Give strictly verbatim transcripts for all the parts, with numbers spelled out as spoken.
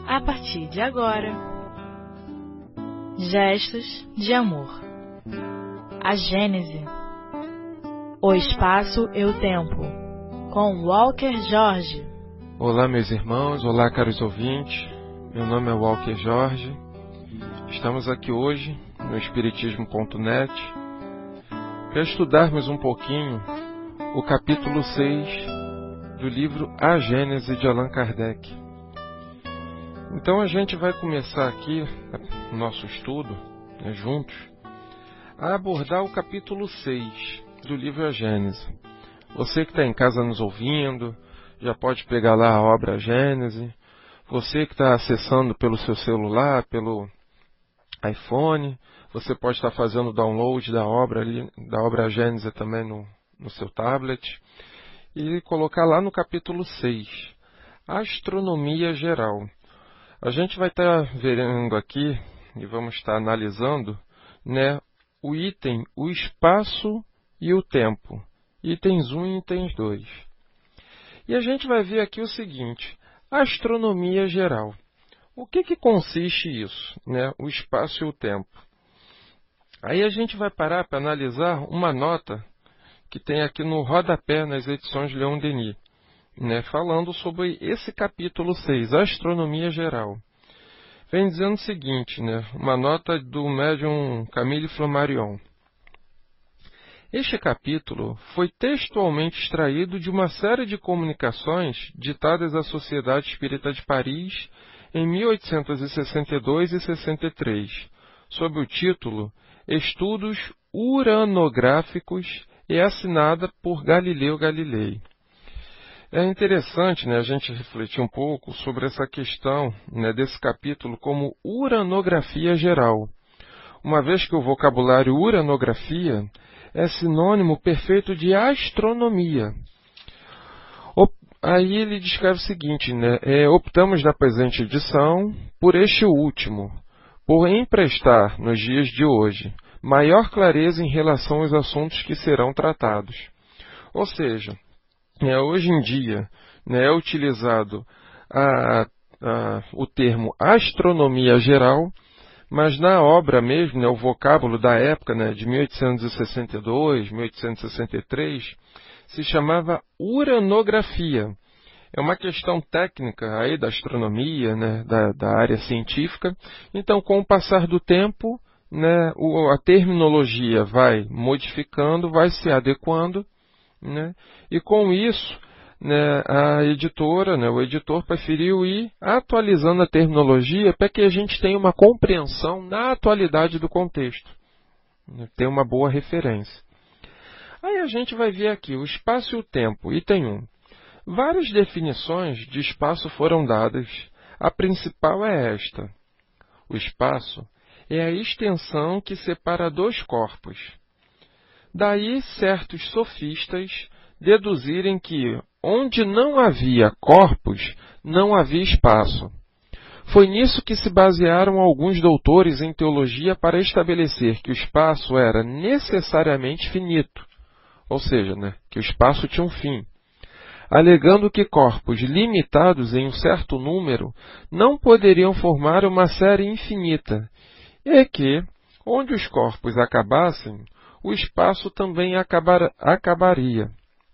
a partir de agora. Gestos de amor. A Gênese. O espaço e o tempo. Com Walker Jorge. Olá, meus irmãos, olá, caros ouvintes. Meu nome é Walker Jorge. Estamos aqui hoje no Espiritismo ponto net para estudarmos um pouquinho o capítulo seis do livro A Gênese de Allan Kardec. Então a gente vai começar aqui o nosso estudo, né, juntos, a abordar o capítulo seis do livro A Gênese. Você que está em casa nos ouvindo, já pode pegar lá a obra A Gênese. Você que está acessando pelo seu celular, pelo iPhone, você pode estar fazendo o download da obra ali, da obra A Gênese também no, no seu tablet. E colocar lá no capítulo seis, Astronomia Geral. A gente vai estar vendo aqui, e vamos estar analisando, né, o item, o espaço e o tempo. Itens um e itens dois. E a gente vai ver aqui o seguinte, astronomia geral. O que que consiste isso, né? O espaço e o tempo? Aí a gente vai parar para analisar uma nota que tem aqui no rodapé nas edições Leon Denis, né? Falando sobre esse capítulo seis, astronomia geral. Vem dizendo o seguinte, né? Uma nota do médium Camille Flammarion. Este capítulo foi textualmente extraído de uma série de comunicações ditadas à Sociedade Espírita de Paris em mil oitocentos e sessenta e dois e sessenta e três, sob o título Estudos Uranográficos e assinada por Galileu Galilei. É interessante, né, a gente refletir um pouco sobre essa questão, né, desse capítulo como uranografia geral, uma vez que o vocabulário uranografia é sinônimo perfeito de astronomia. Aí ele descreve o seguinte, né? É, optamos na presente edição por este último, por emprestar, nos dias de hoje, maior clareza em relação aos assuntos que serão tratados. Ou seja, é, hoje em dia, né, é utilizado a, a, o termo astronomia geral, mas na obra mesmo, né, o vocábulo da época, né, de mil oitocentos e sessenta e dois, mil oitocentos e sessenta e três, se chamava uranografia. É uma questão técnica aí da astronomia, né, da, da área científica. Então, com o passar do tempo, né, o, a terminologia vai modificando, vai se adequando, né, e com isso, né, a editora, né, o editor preferiu ir atualizando a terminologia para que a gente tenha uma compreensão na atualidade do contexto, né, ter uma boa referência. Aí a gente vai ver aqui o espaço e o tempo, item um. Várias definições de espaço foram dadas, a principal é esta. O espaço é a extensão que separa dois corpos. Daí certos sofistas deduzirem que onde não havia corpos, não havia espaço. Foi nisso que se basearam alguns doutores em teologia para estabelecer que o espaço era necessariamente finito, ou seja, né, que o espaço tinha um fim, alegando que corpos limitados em um certo número não poderiam formar uma série infinita, e que, onde os corpos acabassem, o espaço também acabar, acabaria.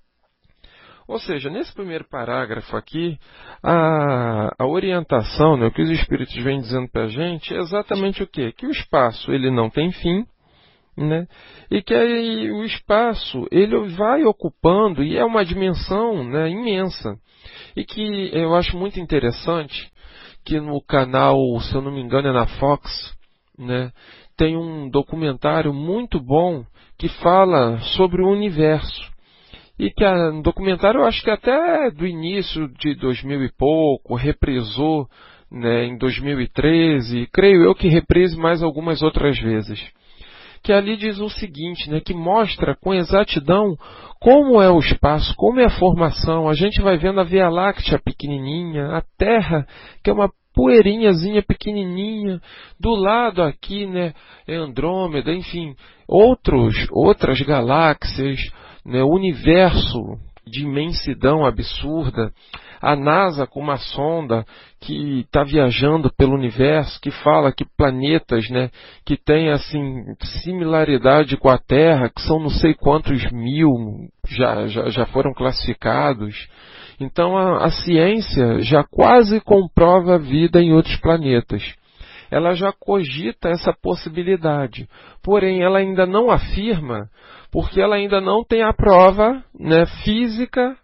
Ou seja, nesse primeiro parágrafo aqui, a, a orientação, né, o que os Espíritos vêm dizendo para a gente é exatamente o quê? Que o espaço ele não tem fim, né, e que aí, o espaço ele vai ocupando e é uma dimensão, né, imensa. E que eu acho muito interessante que no canal, se eu não me engano é na Fox, né, tem um documentário muito bom que fala sobre o universo. E que no documentário, eu acho que até do início de dois mil e pouco, reprisou, né, em dois mil e treze, creio eu que reprise mais algumas outras vezes. Que ali diz o seguinte, né, que mostra com exatidão como é o espaço, como é a formação. A gente vai vendo a Via Láctea pequenininha, a Terra, que é uma poeirinhazinha pequenininha, do lado aqui, né, é Andrômeda, enfim, outros, outras galáxias, né, o universo de imensidão absurda, a NASA com uma sonda que está viajando pelo universo, que fala que planetas, né, que têm assim, similaridade com a Terra, que são não sei quantos mil, já, já, já foram classificados. Então a, a ciência já quase comprova a vida em outros planetas. Ela já cogita essa possibilidade, porém ela ainda não afirma, porque ela ainda não tem a prova, né, física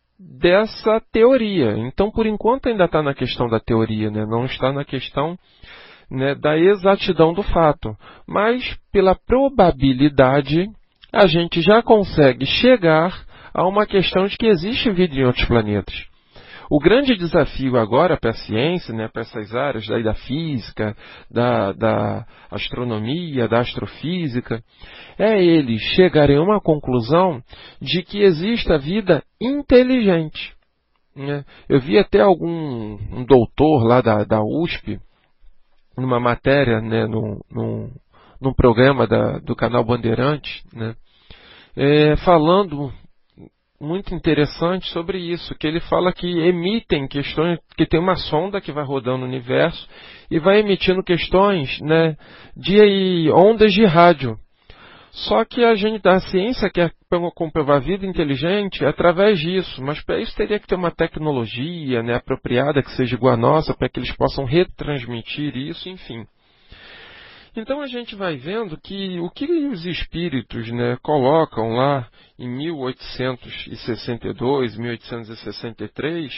dessa teoria. Então, por enquanto, ainda está na questão da teoria, né? Não está na questão, né, da exatidão do fato. Mas, pela probabilidade, a gente já consegue chegar a uma questão de que existe vida em outros planetas. O grande desafio agora para a ciência, né, para essas áreas daí da física, da, da astronomia, da astrofísica, é eles chegarem a uma conclusão de que exista vida inteligente. Né? Eu vi até algum um doutor lá da, da U S P, numa matéria, né, num, num, num programa da, do canal Bandeirantes, né, é, falando muito interessante sobre isso, que ele fala que emitem questões, que tem uma sonda que vai rodando no universo e vai emitindo questões, né, de ondas de rádio. Só que a gente da ciência quer comprovar a vida inteligente através disso, mas para isso teria que ter uma tecnologia, né, apropriada que seja igual à nossa, para que eles possam retransmitir isso, enfim. Então a gente vai vendo que o que os espíritos, né, colocam lá em mil oitocentos e sessenta e dois, mil oitocentos e sessenta e três,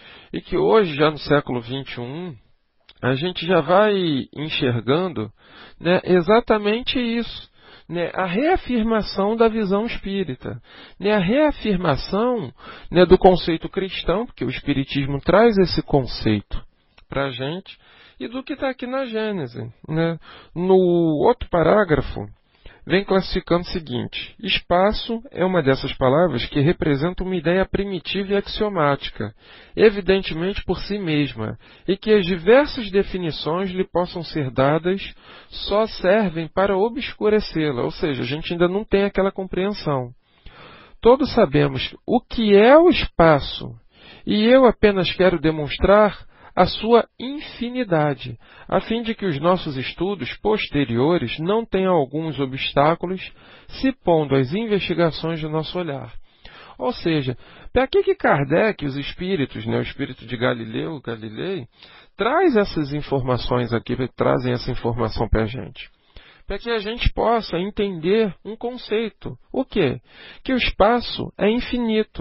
e que hoje, já no século vinte e um, a gente já vai enxergando, né, exatamente isso, né, a reafirmação da visão espírita, né, a reafirmação, né, do conceito cristão, porque o espiritismo traz esse conceito para a gente, e do que está aqui na Gênese. Né? No outro parágrafo, vem classificando o seguinte: espaço é uma dessas palavras que representa uma ideia primitiva e axiomática, evidentemente por si mesma, e que as diversas definições lhe possam ser dadas só servem para obscurecê-la, ou seja, a gente ainda não tem aquela compreensão. Todos sabemos o que é o espaço, e eu apenas quero demonstrar a sua infinidade, a fim de que os nossos estudos posteriores não tenham alguns obstáculos, se pondo às investigações do nosso olhar. Ou seja, para que que Kardec, os espíritos, né, o espírito de Galileu, Galilei, traz essas informações aqui, trazem essa informação para a gente? Para que a gente possa entender um conceito. O quê? Que o espaço é infinito.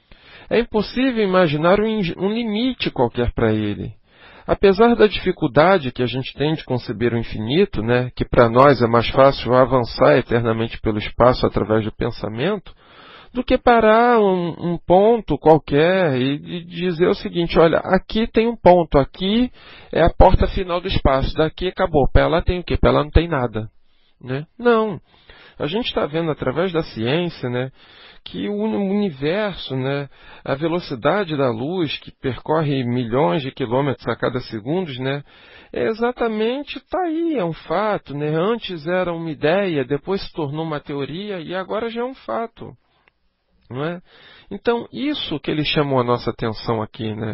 É impossível imaginar um, um limite qualquer para ele. Apesar da dificuldade que a gente tem de conceber o infinito, né, que para nós é mais fácil avançar eternamente pelo espaço através do pensamento, do que parar um, um ponto qualquer e, e dizer o seguinte: olha, aqui tem um ponto, aqui é a porta final do espaço, daqui acabou, para lá tem o quê? Para lá não tem nada. Né? Não. A gente está vendo através da ciência, né, que o universo, né, a velocidade da luz, que percorre milhões de quilômetros a cada segundo, né, é exatamente, está aí, é um fato. Né? Antes era uma ideia, depois se tornou uma teoria e agora já é um fato. Não é? Então, isso que ele chamou a nossa atenção aqui, né,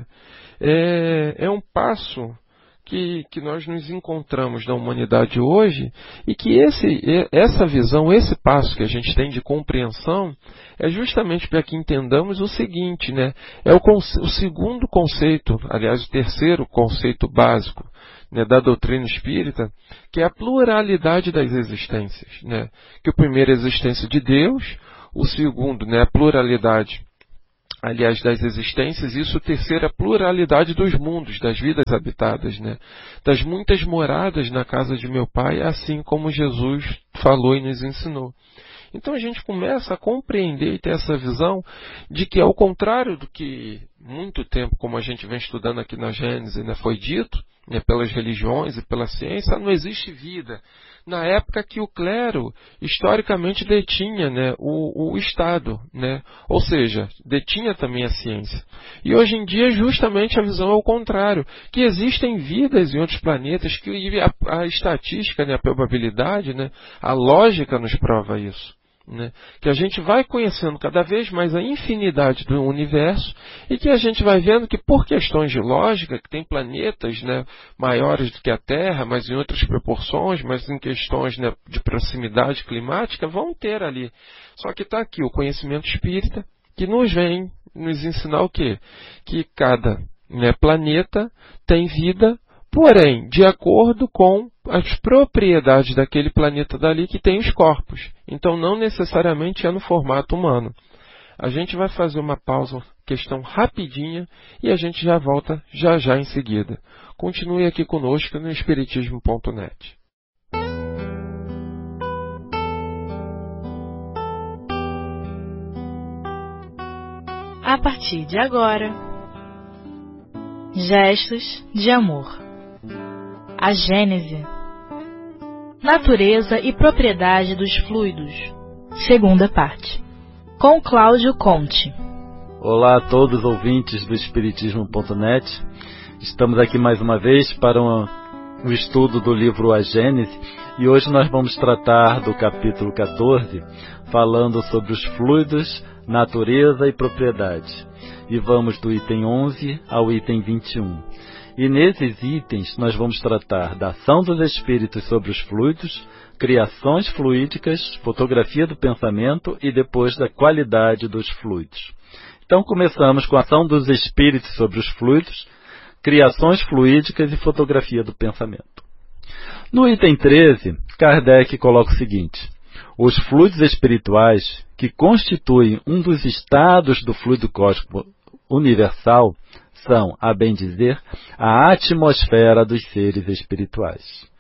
é, é um passo Que, que nós nos encontramos na humanidade hoje, e que esse, essa visão, esse passo que a gente tem de compreensão, é justamente para que entendamos o seguinte, né? É o, conce, o segundo conceito, aliás, o terceiro conceito básico, né, da doutrina espírita, que é a pluralidade das existências. Né? Que o primeiro é a existência de Deus, o segundo, né, a pluralidade, aliás, das existências, isso o terceiro é a pluralidade dos mundos, das vidas habitadas, né? Das muitas moradas na casa de meu Pai, assim como Jesus falou e nos ensinou. Então a gente começa a compreender e ter essa visão de que, ao contrário do que muito tempo, como a gente vem estudando aqui na Gênese, né, foi dito, né, pelas religiões e pela ciência, não existe vida. Na época que o clero, historicamente, detinha, né, o, o Estado, né, ou seja, detinha também a ciência. E hoje em dia, justamente, a visão é o contrário, que existem vidas em outros planetas, que a, a estatística, né, a probabilidade, né, a lógica nos prova isso. né? Que a gente vai conhecendo cada vez mais a infinidade do universo e que a gente vai vendo que, por questões de lógica, que tem planetas, né, maiores do que a Terra, mas em outras proporções, mas em questões, né, de proximidade climática, vão ter ali. Só que está aqui o conhecimento espírita, que nos vem nos ensinar o quê? Que cada, né, planeta tem vida, porém, de acordo com as propriedades daquele planeta dali que tem os corpos. Então, não necessariamente é no formato humano. A gente vai fazer uma pausa, questão rapidinha, e a gente já volta já já em seguida. Continue aqui conosco no Espiritismo ponto net. A partir de agora, gestos de amor. A Gênese. Natureza e propriedade dos fluidos. Segunda parte. Com Cláudio Conte. Olá a todos os ouvintes do Espiritismo ponto net. Estamos aqui mais uma vez para um, um estudo do livro A Gênese, e hoje nós vamos tratar do capítulo quatorze, falando sobre os fluidos, natureza e propriedade. E vamos do item onze ao item vinte e um. E nesses itens nós vamos tratar da ação dos espíritos sobre os fluidos, criações fluídicas, fotografia do pensamento e depois da qualidade dos fluidos. Então começamos com a ação dos espíritos sobre os fluidos, criações fluídicas e fotografia do pensamento. No item treze, Kardec coloca o seguinte: os fluidos espirituais, que constituem um dos estados do fluido cósmico universal, são, a bem dizer, a atmosfera dos seres espirituais,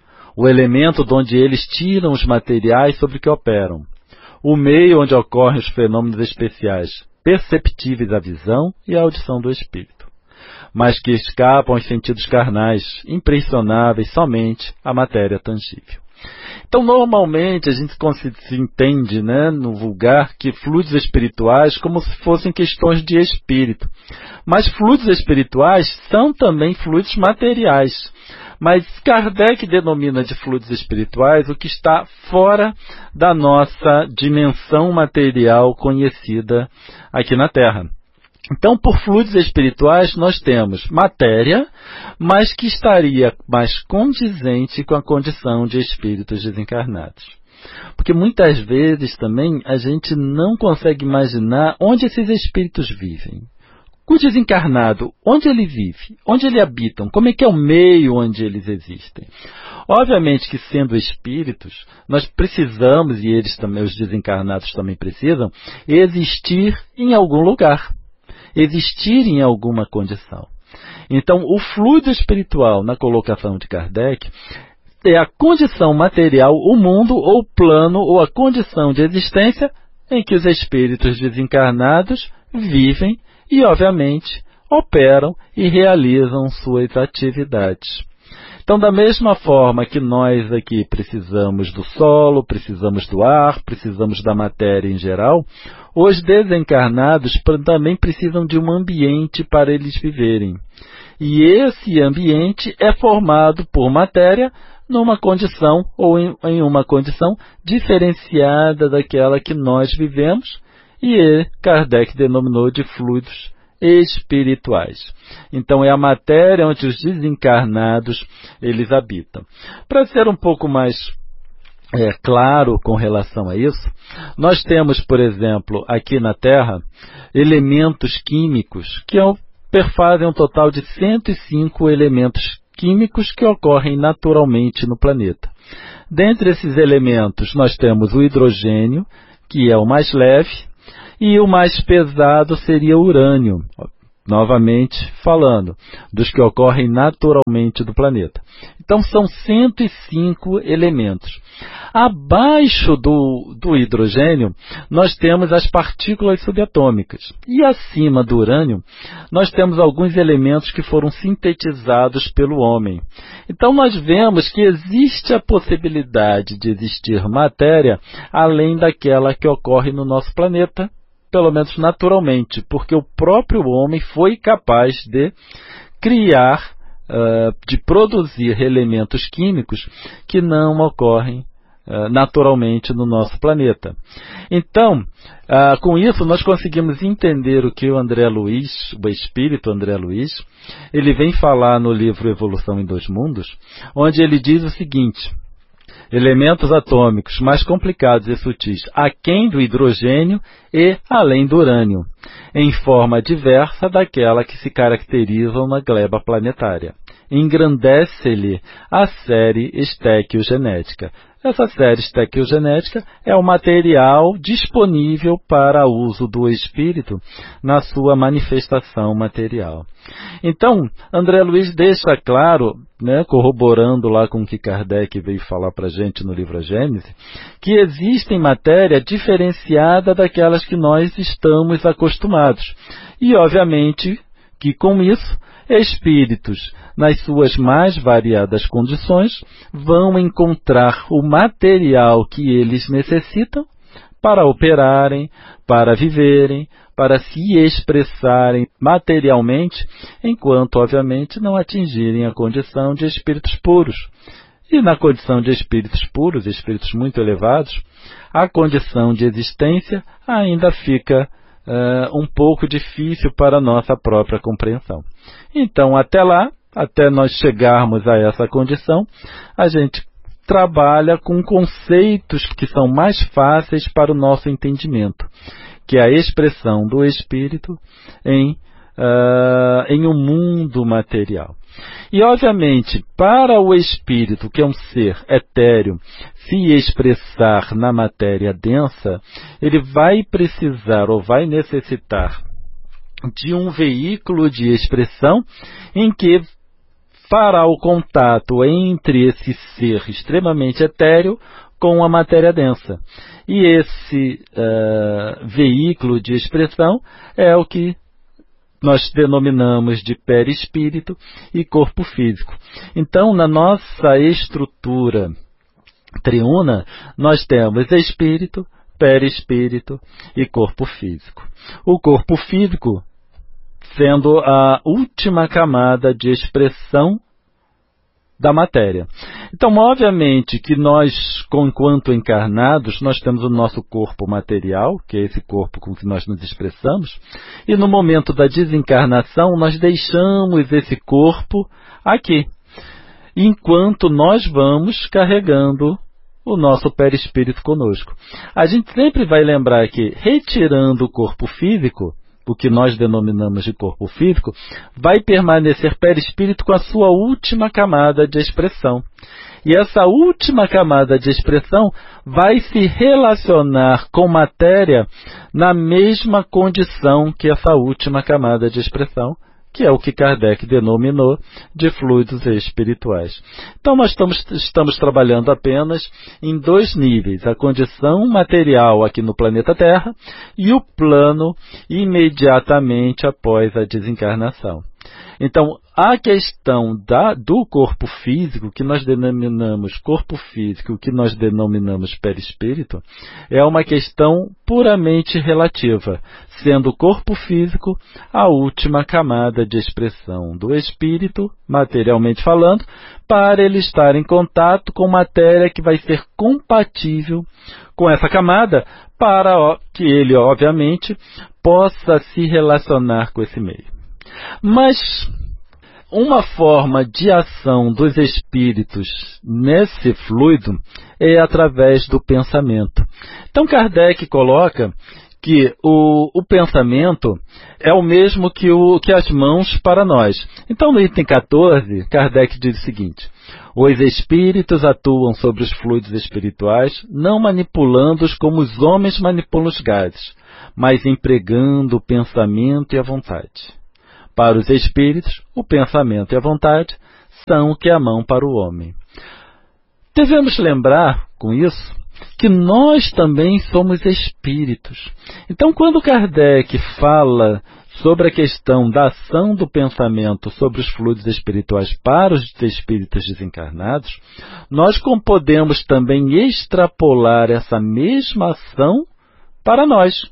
o elemento de onde eles tiram os materiais sobre que operam, o meio onde ocorrem os fenômenos especiais perceptíveis à visão e à audição do espírito, mas que escapam aos sentidos carnais, impressionáveis somente à matéria tangível. Então, normalmente, a gente se entende, né, no vulgar, que fluidos espirituais como se fossem questões de espírito. Mas fluidos espirituais são também fluidos materiais. Mas Kardec denomina de fluidos espirituais o que está fora da nossa dimensão material conhecida aqui na Terra. Então, por fluidos espirituais, nós temos matéria, mas que estaria mais condizente com a condição de espíritos desencarnados. Porque muitas vezes também a gente não consegue imaginar onde esses espíritos vivem. O desencarnado, onde ele vive? Onde ele habitam? Como é que é o meio onde eles existem? Obviamente que, sendo espíritos, nós precisamos, e eles também, os desencarnados também precisam, existir em algum lugar. Existir em alguma condição. Então, o fluido espiritual, na colocação de Kardec, é a condição material, o mundo, ou o plano, ou a condição de existência em que os espíritos desencarnados vivem e, obviamente, operam e realizam suas atividades. Então, da mesma forma que nós aqui precisamos do solo, precisamos do ar, precisamos da matéria em geral, os desencarnados também precisam de um ambiente para eles viverem. E esse ambiente é formado por matéria numa condição ou em, em uma condição diferenciada daquela que nós vivemos, e Kardec denominou de fluidos espirituais. Então é a matéria onde os desencarnados eles habitam. Para ser um pouco mais é, claro com relação a isso, nós temos, por exemplo, aqui na Terra, elementos químicos que perfazem um total de cento e cinco elementos químicos que ocorrem naturalmente no planeta. Dentre esses elementos nós temos o hidrogênio, que é o mais leve, e o mais pesado seria o urânio, novamente falando, dos que ocorrem naturalmente do planeta. Então são cento e cinco elementos. Abaixo do, do hidrogênio, nós temos as partículas subatômicas. E acima do urânio, nós temos alguns elementos que foram sintetizados pelo homem. Então nós vemos que existe a possibilidade de existir matéria além daquela que ocorre no nosso planeta, pelo menos naturalmente, porque o próprio homem foi capaz de criar, uh, de produzir elementos químicos que não ocorrem uh, naturalmente no nosso planeta. Então, uh, com isso nós conseguimos entender o que o André Luiz, o espírito André Luiz, ele vem falar no livro Evolução em Dois Mundos, onde ele diz o seguinte: elementos atômicos mais complicados e sutis, aquém do hidrogênio e além do urânio, em forma diversa daquela que se caracterizam na gleba planetária. Engrandece-lhe a série estequiogenética. Essa série estequiogenética é o material disponível para uso do espírito na sua manifestação material. Então, André Luiz deixa claro, né, corroborando lá com o que Kardec veio falar para a gente no livro A Gênese, que existe matéria diferenciada daquelas que nós estamos acostumados. E, obviamente, que com isso, espíritos, nas suas mais variadas condições, vão encontrar o material que eles necessitam para operarem, para viverem, para se expressarem materialmente, enquanto, obviamente, não atingirem a condição de espíritos puros. E na condição de espíritos puros, espíritos muito elevados, a condição de existência ainda fica uh, um pouco difícil para a nossa própria compreensão. Então, até lá, até nós chegarmos a essa condição, a gente trabalha com conceitos que são mais fáceis para o nosso entendimento, que é a expressão do espírito em, uh, em um mundo material. E, obviamente, para o espírito, que é um ser etéreo, se expressar na matéria densa, ele vai precisar ou vai necessitar de um veículo de expressão em que fará o contato entre esse ser extremamente etéreo com a matéria densa. E esse uh, veículo de expressão é o que nós denominamos de perispírito e corpo físico. Então, na nossa estrutura triuna, nós temos espírito, perispírito e corpo físico. O corpo físico sendo a última camada de expressão da matéria. Então, obviamente que nós, enquanto encarnados, nós temos o nosso corpo material, que é esse corpo com que nós nos expressamos, e no momento da desencarnação, nós deixamos esse corpo aqui, enquanto nós vamos carregando o nosso perispírito conosco. A gente sempre vai lembrar que, retirando o corpo físico, o que nós denominamos de corpo físico, vai permanecer perispírito com a sua última camada de expressão. E essa última camada de expressão vai se relacionar com matéria na mesma condição que essa última camada de expressão, que é o que Kardec denominou de fluidos espirituais. Então, nós estamos, estamos trabalhando apenas em dois níveis, a condição material aqui no planeta Terra e o plano imediatamente após a desencarnação. Então, a questão da, do corpo físico, que nós denominamos corpo físico, que nós denominamos perispírito, é uma questão puramente relativa, sendo o corpo físico a última camada de expressão do espírito, materialmente falando, para ele estar em contato com matéria que vai ser compatível com essa camada, para que ele, obviamente, possa se relacionar com esse meio. Mas uma forma de ação dos espíritos nesse fluido é através do pensamento. Então Kardec coloca que o, o pensamento é o mesmo que, o, que as mãos para nós. Então no item quatorze, Kardec diz o seguinte: os espíritos atuam sobre os fluidos espirituais, não manipulando-os como os homens manipulam os gases, mas empregando o pensamento e a vontade. Para os espíritos, o pensamento e a vontade são o que é a mão para o homem. Devemos lembrar, com isso, que nós também somos espíritos. Então, quando Kardec fala sobre a questão da ação do pensamento sobre os fluidos espirituais para os espíritos desencarnados, nós podemos também extrapolar essa mesma ação para nós,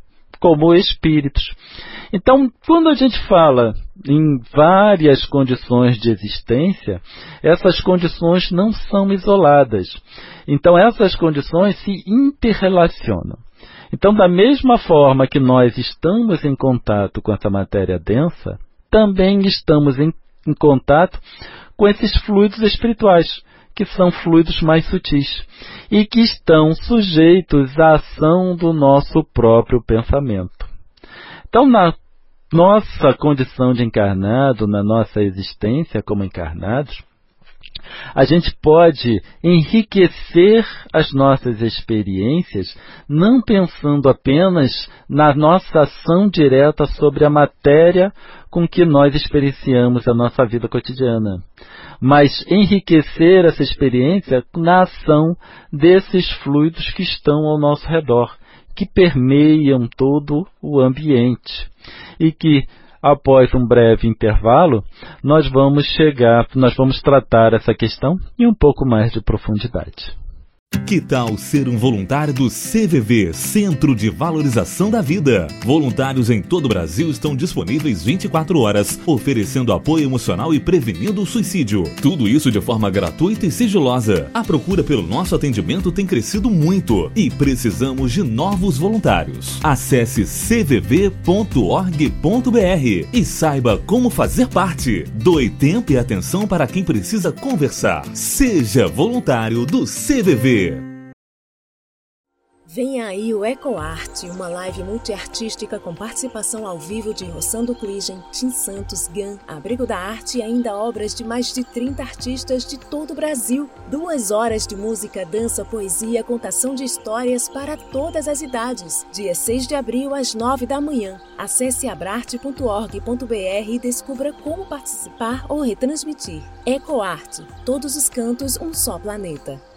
como espíritos. Então, quando a gente fala em várias condições de existência, essas condições não são isoladas. Então, essas condições se interrelacionam. Então, da mesma forma que nós estamos em contato com essa matéria densa, também estamos em, em contato com esses fluidos espirituais, que são fluidos mais sutis e que estão sujeitos à ação do nosso próprio pensamento. Então, na nossa condição de encarnado, na nossa existência como encarnados, a gente pode enriquecer as nossas experiências não pensando apenas na nossa ação direta sobre a matéria com que nós experienciamos a nossa vida cotidiana, mas enriquecer essa experiência na ação desses fluidos que estão ao nosso redor, que permeiam todo o ambiente e que, após um breve intervalo, nós vamos chegar, nós vamos tratar essa questão em um pouco mais de profundidade. Que tal ser um voluntário do C V V, Centro de Valorização da Vida? Voluntários em todo o Brasil estão disponíveis vinte e quatro horas, oferecendo apoio emocional e prevenindo o suicídio. Tudo isso de forma gratuita e sigilosa. A procura pelo nosso atendimento tem crescido muito e precisamos de novos voluntários. Acesse c v v ponto org ponto b r e saiba como fazer parte. Doe tempo e atenção para quem precisa conversar. Seja voluntário do C V V. Vem aí o EcoArte, uma live multiartística com participação ao vivo de Rossando Cligem, Tim Santos, Gan, Abrigo da Arte e ainda obras de mais de trinta artistas de todo o Brasil. Duas horas de música, dança, poesia, contação de histórias para todas as idades. Dia seis de abril, às nove da manhã. Acesse abrarte ponto org ponto b r e descubra como participar ou retransmitir. EcoArte, todos os cantos, um só planeta.